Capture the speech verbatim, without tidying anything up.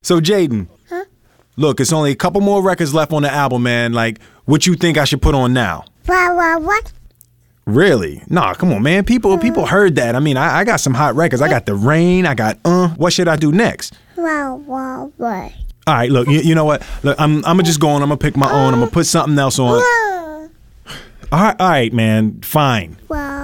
So, Jaden. Huh? Look, it's only a couple more records left on the album, man. Like, what you think I should put on now? What, what, what? Really? Nah, come on, man. People people heard that. I mean, I, I got some hot records. I got The Rain. I got, uh, what should I do next? What, what, what? All right, look, you, you know what? Look, I'm I'm gonna just go on. I'm gonna pick my own. I'm gonna put something else on. What? All right, all right, man. Fine. What?